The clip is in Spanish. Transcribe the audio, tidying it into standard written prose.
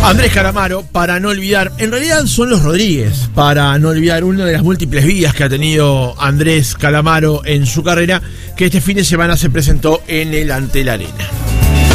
Andrés Calamaro, para no olvidar, en realidad son los Rodríguez, para no olvidar una de las múltiples vidas que ha tenido Andrés Calamaro en su carrera, que este fin de semana se presentó en el Antel Arena.